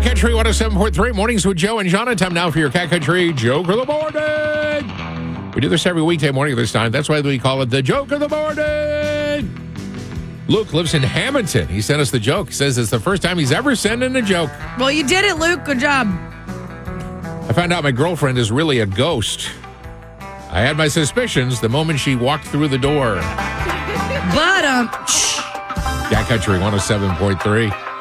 Cat Country 107.3, Mornings with Joe and Jonah. Time now for your Cat Country Joke of the Morning. We do this every weekday morning at this time. That's why we call it the Joke of the Morning. Luke lives in Hamilton. He sent us the joke. He says it's the first time he's ever sent in a joke. Well, you did it, Luke. Good job. I found out my girlfriend is really a ghost. I had my suspicions the moment she walked through the door. But, Cat Country 107.3.